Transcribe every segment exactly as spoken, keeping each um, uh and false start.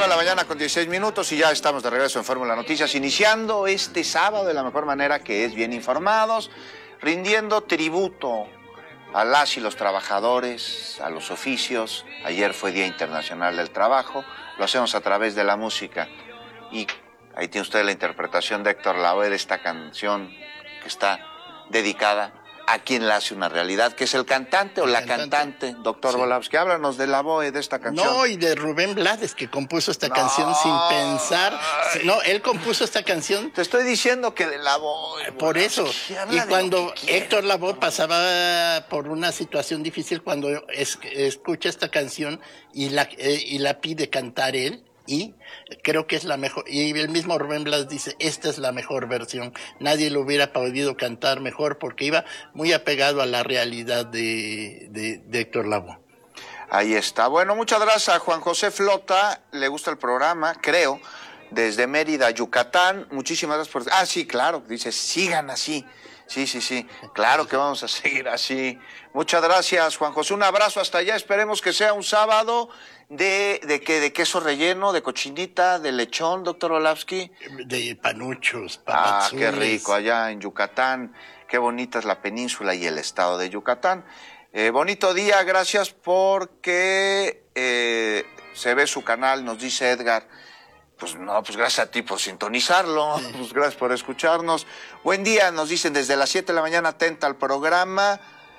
nueve de la mañana con dieciséis minutos y ya estamos de regreso en Fórmula Noticias, iniciando este sábado de la mejor manera, que es bien informados, rindiendo tributo a las y los trabajadores, a los oficios. Ayer fue Día Internacional del Trabajo, lo hacemos a través de la música. Y ahí tiene usted la interpretación de Héctor Lavoe de esta canción que está dedicada a quien la hace una realidad, que es el cantante o el la cantante, cantante doctor sí. Volavsky. Háblanos de Lavoe, de esta canción. No, y de Rubén Blades, que compuso esta no. canción sin pensar. No, él compuso esta canción. Te estoy diciendo que de Lavoe. Por eso. Y cuando Héctor Lavoe pasaba por una situación difícil, cuando es, escucha esta canción y la, eh, y la pide cantar él, y creo que es la mejor, y el mismo Rubén Blas dice, esta es la mejor versión, nadie lo hubiera podido cantar mejor, porque iba muy apegado a la realidad de, de, de Héctor Lavoe. Ahí está. Bueno, muchas gracias a Juan José Flota, le gusta el programa, creo, desde Mérida, Yucatán. Muchísimas gracias por... Ah, sí, claro, dice, sigan así. Sí, sí, sí, claro que vamos a seguir así. Muchas gracias, Juan José. Un abrazo hasta allá. Esperemos que sea un sábado de, de, que, de queso relleno, de cochinita, de lechón, doctor Volavsky. De panuchos, papazules. Ah, qué rico, allá en Yucatán. Qué bonita es la península y el estado de Yucatán. Eh, bonito día, gracias porque eh, se ve su canal, nos dice Edgar. Pues no, pues gracias a ti por sintonizarlo, sí. Pues gracias por escucharnos. Buen día, nos dicen desde las siete de la mañana, atenta al programa.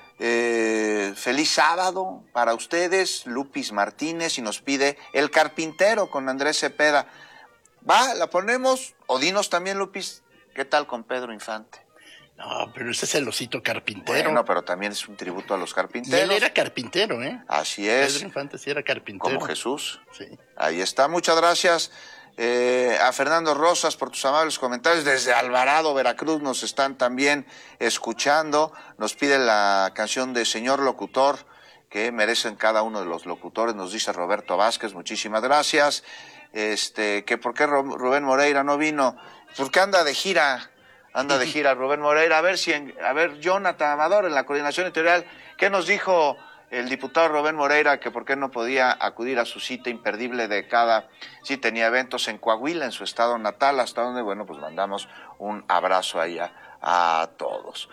Eh, feliz sábado para ustedes, Lupis Martínez, y nos pide El Carpintero con Andrés Cepeda. Va, la ponemos, o dinos también, Lupis, ¿qué tal con Pedro Infante? No, pero ese es el Osito Carpintero. Bueno, pero también es un tributo a los carpinteros. Y él era carpintero, ¿eh? Así es. Pedro Infante sí era carpintero. Como Jesús. Sí. Ahí está, muchas gracias. Eh, a Fernando Rosas por tus amables comentarios. Desde Alvarado, Veracruz, nos están también escuchando. Nos pide la canción de Señor Locutor, que merecen cada uno de los locutores, nos dice Roberto Vázquez. Muchísimas gracias. Este, que por qué Rubén Moreira no vino, porque anda de gira, anda de gira Rubén Moreira. A ver si, en, a ver, Jonathan Amador en la coordinación editorial, ¿qué nos dijo el diputado Rubén Moreira? Que por qué no podía acudir a su cita imperdible de cada, sí tenía eventos en Coahuila, en su estado natal, hasta donde, bueno, pues mandamos un abrazo allá a todos.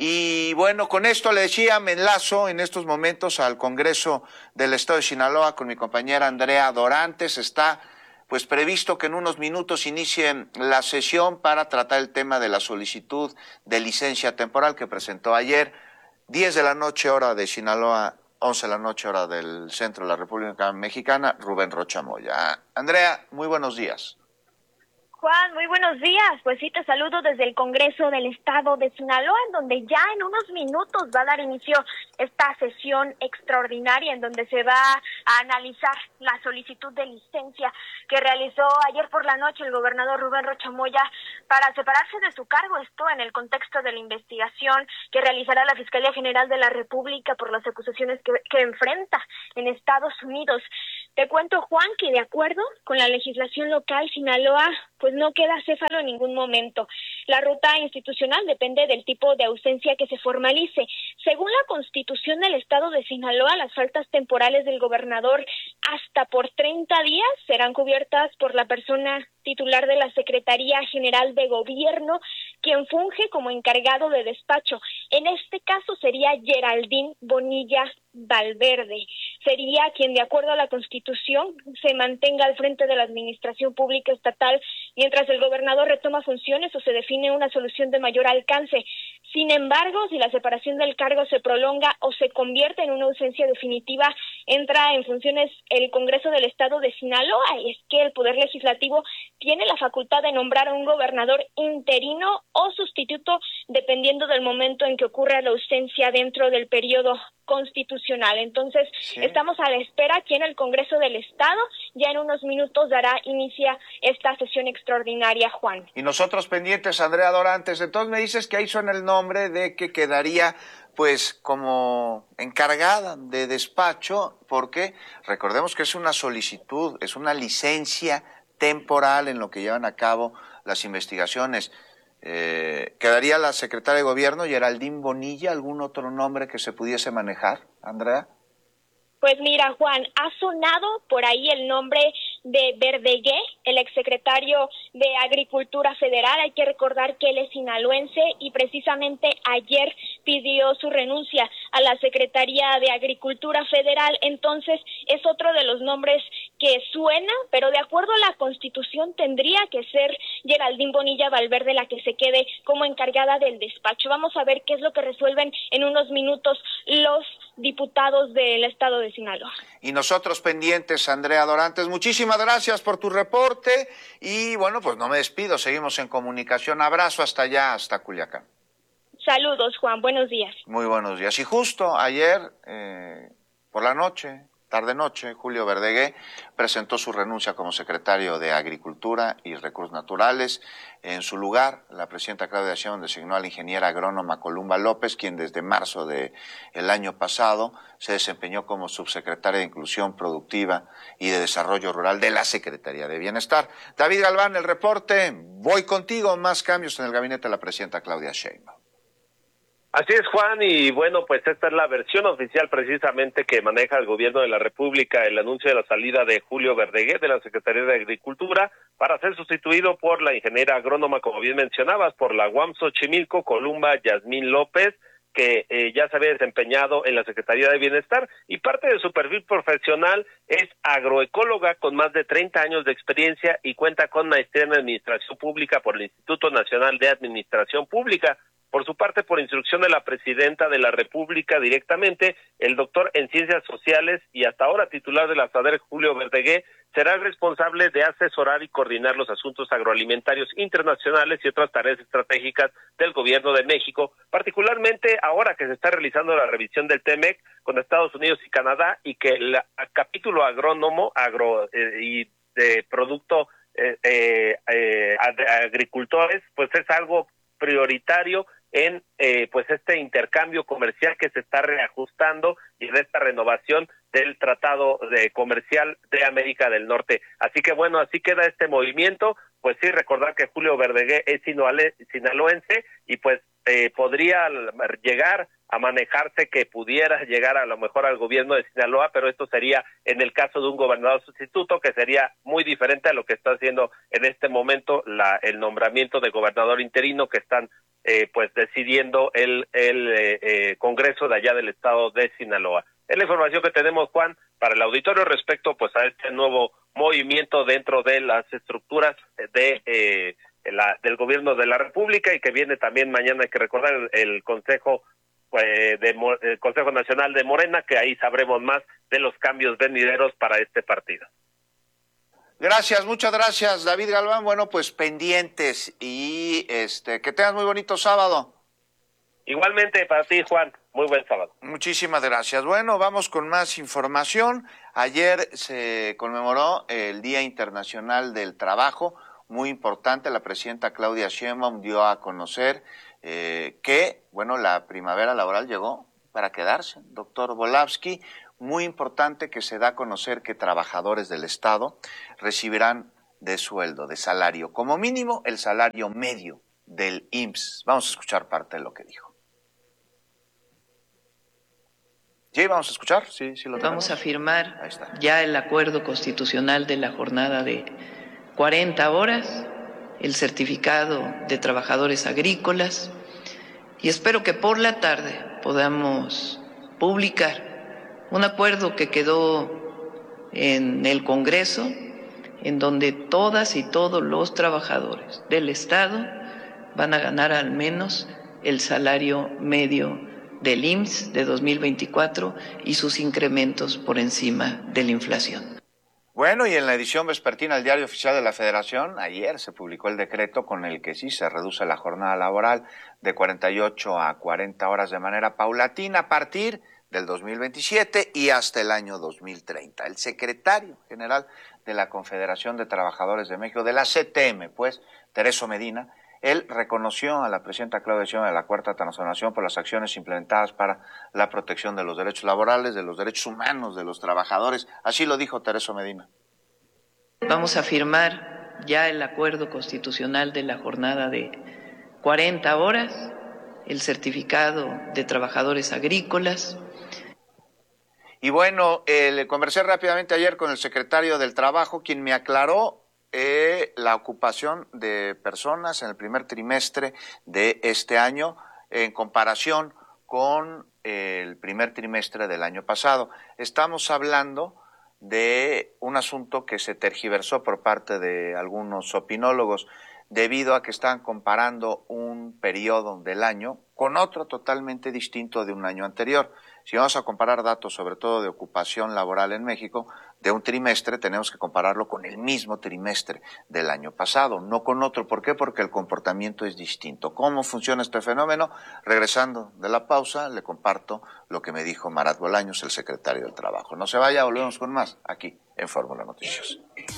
Y bueno, con esto le decía, me enlazo en estos momentos al Congreso del Estado de Sinaloa con mi compañera Andrea Dorantes. Está pues previsto que en unos minutos inicie la sesión para tratar el tema de la solicitud de licencia temporal que presentó ayer, diez de la noche hora de Sinaloa, once de la noche hora del centro de la República Mexicana, Rubén Rocha Moya. Andrea, muy buenos días. Juan, muy buenos días. Pues sí, te saludo desde el Congreso del Estado de Sinaloa, en donde ya en unos minutos va a dar inicio esta sesión extraordinaria en donde se va a analizar la solicitud de licencia que realizó ayer por la noche el gobernador Rubén Rocha Moya para separarse de su cargo, esto en el contexto de la investigación que realizará la Fiscalía General de la República por las acusaciones que, que enfrenta en Estados Unidos. Te cuento, Juan, que de acuerdo con la legislación local, Sinaloa pues no queda acéfalo en ningún momento. La ruta institucional depende del tipo de ausencia que se formalice. Según la Constitución del Estado de Sinaloa, las faltas temporales del gobernador hasta por treinta días serán cubiertas por la persona titular de la Secretaría General de Gobierno, quien funge como encargado de despacho. En este caso sería Geraldine Bonilla Valverde. Sería quien, de acuerdo a la Constitución, se mantenga al frente de la Administración Pública Estatal mientras el gobernador retoma funciones o se define una solución de mayor alcance. Sin embargo, si la separación del cargo se prolonga o se convierte en una ausencia definitiva, entra en funciones el Congreso del Estado de Sinaloa, y es que el Poder Legislativo tiene la facultad de nombrar a un gobernador interino o sustituto dependiendo del momento en que ocurra la ausencia dentro del periodo constitucional. Entonces, sí, estamos a la espera aquí en el Congreso del Estado. Ya en unos minutos dará inicio esta sesión extraordinaria, Juan. Y nosotros pendientes, Andrea Dorantes. Entonces me dices que ahí suena el nombre de que quedaría pues como encargada de despacho, porque recordemos que es una solicitud, es una licencia temporal en lo que llevan a cabo las investigaciones. Eh, ¿Quedaría la secretaria de Gobierno, Geraldine Bonilla, algún otro nombre que se pudiese manejar, Andrea? Pues mira, Juan, ha sonado por ahí el nombre de Verdegué, el exsecretario de Agricultura Federal. Hay que recordar que él es sinaloense y precisamente ayer pidió su renuncia a la Secretaría de Agricultura Federal. Entonces es otro de los nombres que suena, pero de acuerdo a la Constitución tendría que ser Geraldine Bonilla Valverde la que se quede como encargada del despacho. Vamos a ver qué es lo que resuelven en unos minutos los diputados del estado de Sinaloa. Y nosotros pendientes, Andrea Dorantes, muchísimas gracias por tu reporte y bueno, pues no me despido, seguimos en comunicación. Abrazo hasta allá, hasta Culiacán. Saludos, Juan, buenos días. Muy buenos días. Y justo ayer, eh, por la noche, tarde-noche, Julio Verdegué presentó su renuncia como secretario de Agricultura y Recursos Naturales. En su lugar, la presidenta Claudia Sheinbaum designó a la ingeniera agrónoma Columba López, quien desde marzo del año pasado se desempeñó como subsecretaria de Inclusión Productiva y de Desarrollo Rural de la Secretaría de Bienestar. David Galván, el reporte. Voy contigo. Más cambios en el gabinete de la presidenta Claudia Sheinbaum. Así es, Juan, y bueno, pues esta es la versión oficial precisamente que maneja el gobierno de la República, el anuncio de la salida de Julio Verdegué de la Secretaría de Agricultura para ser sustituido por la ingeniera agrónoma, como bien mencionabas, por la U A M Xochimilco, Columba Yasmín López, que eh, ya se había desempeñado en la Secretaría de Bienestar, y parte de su perfil profesional es agroecóloga con más de treinta años de experiencia y cuenta con maestría en Administración Pública por el Instituto Nacional de Administración Pública. Por su parte, por instrucción de la Presidenta de la República directamente, el doctor en Ciencias Sociales y hasta ahora titular de la SADER, Julio Verdegué, será el responsable de asesorar y coordinar los asuntos agroalimentarios internacionales y otras tareas estratégicas del Gobierno de México, particularmente ahora que se está realizando la revisión del T M E C con Estados Unidos y Canadá y que el capítulo agrónomo agro eh, y de producto eh, eh, eh, agricultores, pues es algo prioritario en eh, pues este intercambio comercial que se está reajustando y de esta renovación del Tratado de Comercial de América del Norte. Así que bueno, así queda este movimiento. Pues sí, recordar que Julio Verdegué es sinaloense y pues eh, podría llegar a manejarse que pudiera llegar a lo mejor al gobierno de Sinaloa, pero esto sería en el caso de un gobernador sustituto, que sería muy diferente a lo que está haciendo en este momento la, el nombramiento de gobernador interino que están eh, pues decidiendo el, el eh, eh, Congreso de allá del estado de Sinaloa. Es la información que tenemos, Juan, para el auditorio respecto pues a este nuevo movimiento dentro de las estructuras de eh, la, del gobierno de la República y que viene también mañana, hay que recordar, el, el Consejo eh, de el Consejo Nacional de Morena, que ahí sabremos más de los cambios venideros para este partido. Gracias, muchas gracias, David Galván. Bueno, pues pendientes y este que tengas muy bonito sábado. Igualmente para ti, Juan. Muy buen sábado. Muchísimas gracias. Bueno, vamos con más información. Ayer se conmemoró el Día Internacional del Trabajo, muy importante. La presidenta Claudia Sheinbaum dio a conocer eh, que, bueno, la primavera laboral llegó para quedarse. Doctor Volavsky, muy importante que se da a conocer que trabajadores del Estado recibirán de sueldo, de salario, como mínimo el salario medio del I M S S. Vamos a escuchar parte de lo que dijo. Sí, vamos a escuchar, sí, sí lo tenemos. Vamos a firmar ya el acuerdo constitucional de la jornada de cuarenta horas, el certificado de trabajadores agrícolas, y espero que por la tarde podamos publicar un acuerdo que quedó en el Congreso, en donde todas y todos los trabajadores del Estado van a ganar al menos el salario medio del I M S S de dos mil veinticuatro y sus incrementos por encima de la inflación. Bueno, y en la edición vespertina del Diario Oficial de la Federación, ayer se publicó el decreto con el que sí se reduce la jornada laboral de cuarenta y ocho a cuarenta horas de manera paulatina a partir del dos mil veintisiete y hasta el año dos mil treinta. El secretario general de la Confederación de Trabajadores de México, de la C T M, pues, Tereso Medina, él reconoció a la presidenta Claudia Sheinbaum de la Cuarta Transformación por las acciones implementadas para la protección de los derechos laborales, de los derechos humanos de los trabajadores. Así lo dijo Tereso Medina. Vamos a firmar ya el acuerdo constitucional de la jornada de cuarenta horas, el certificado de trabajadores agrícolas. Y bueno, eh, le conversé rápidamente ayer con el secretario del Trabajo, quien me aclaró eh, la ocupación de personas en el primer trimestre de este año en comparación con eh, el primer trimestre del año pasado. Estamos hablando de un asunto que se tergiversó por parte de algunos opinólogos debido a que están comparando un periodo del año con otro totalmente distinto de un año anterior. Si vamos a comparar datos, sobre todo de ocupación laboral en México, de un trimestre, tenemos que compararlo con el mismo trimestre del año pasado, no con otro. ¿Por qué? Porque el comportamiento es distinto. ¿Cómo funciona este fenómeno? Regresando de la pausa, le comparto lo que me dijo Marat Bolaños, el secretario del Trabajo. No se vaya, volvemos con más aquí en Fórmula Noticias.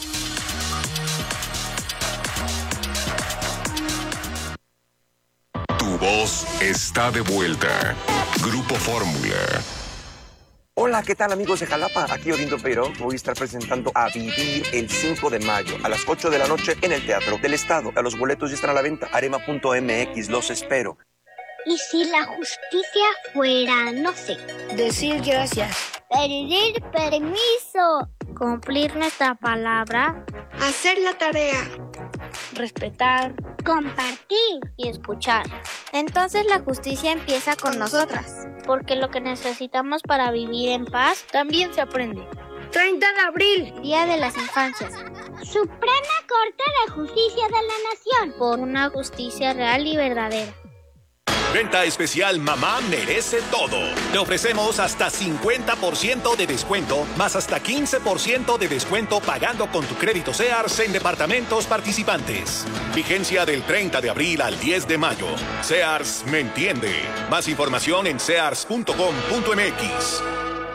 Tu voz está de vuelta. Grupo Fórmula. Hola, ¿qué tal amigos de Jalapa? Aquí Orindo Peiró. Voy a estar presentando A Vivir el cinco de mayo a las ocho de la noche en el Teatro del Estado. A los boletos ya están a la venta. Arema punto M X, los espero. ¿Y si la justicia fuera, no sé, decir gracias, pedir permiso, cumplir nuestra palabra, hacer la tarea, respetar, compartir y escuchar? Entonces la justicia empieza con nosotras, porque lo que necesitamos para vivir en paz también se aprende. treinta de abril, Día de las Infancias. Suprema Corte de Justicia de la Nación, por una justicia real y verdadera. Venta especial Mamá Merece Todo. Te ofrecemos hasta cincuenta por ciento de descuento, más hasta quince por ciento de descuento pagando con tu crédito Sears en departamentos participantes. Vigencia del treinta de abril al diez de mayo. Sears me entiende. Más información en sears punto com punto m x.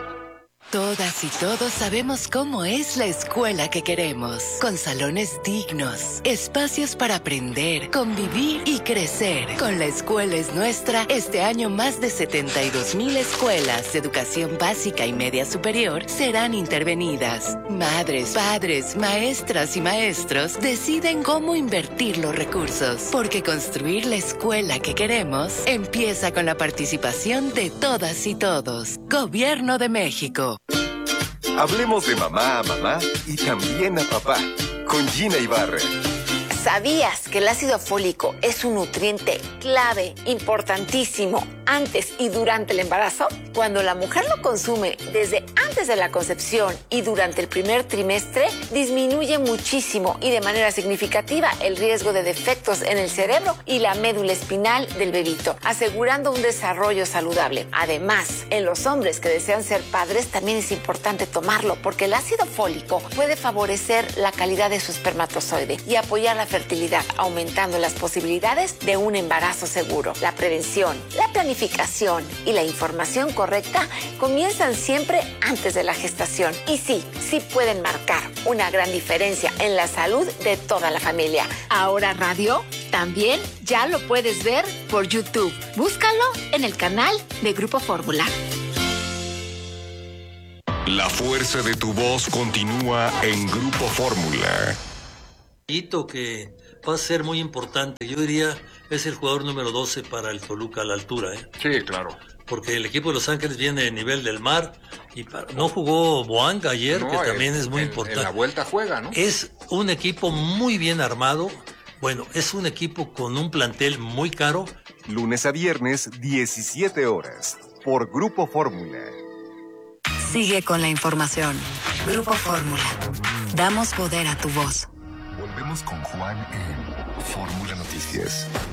Todas y todos sabemos cómo es la escuela que queremos, con salones dignos, espacios para aprender, convivir y crecer. Con La Escuela es Nuestra, este año más de setenta y dos mil escuelas de educación básica y media superior serán intervenidas. Madres, padres, maestras y maestros deciden cómo invertir los recursos, porque construir la escuela que queremos empieza con la participación de todas y todos. Gobierno de México. Hablemos de mamá a mamá y también a papá, con Gina Ibarra. ¿Sabías que el ácido fólico es un nutriente clave, importantísimo, antes y durante el embarazo? Cuando la mujer lo consume desde antes de la concepción y durante el primer trimestre, disminuye muchísimo y de manera significativa el riesgo de defectos en el cerebro y la médula espinal del bebito, asegurando un desarrollo saludable. Además, en los hombres que desean ser padres también es importante tomarlo, porque el ácido fólico puede favorecer la calidad de su espermatozoide y apoyar la fertilidad, aumentando las posibilidades de un embarazo seguro. La prevención, la planificación y la información correcta comienzan siempre antes de la gestación. Y sí, sí pueden marcar una gran diferencia en la salud de toda la familia. Ahora Radio también ya lo puedes ver por YouTube. Búscalo en el canal de Grupo Fórmula. La fuerza de tu voz continúa en Grupo Fórmula. Que va a ser muy importante, yo diría es el jugador número doce para el Toluca a la altura, ¿eh? Sí, claro. Porque el equipo de Los Ángeles viene de nivel del mar y para, no jugó Boanga ayer, no, que también es, es muy en, importante. En la vuelta juega, ¿no? Es un equipo muy bien armado, bueno, es un equipo con un plantel muy caro. Lunes a viernes, diecisiete horas, por Grupo Fórmula. Sigue con la información. Grupo Fórmula. Damos poder a tu voz. Volvemos con Juan en Fórmula Noticias.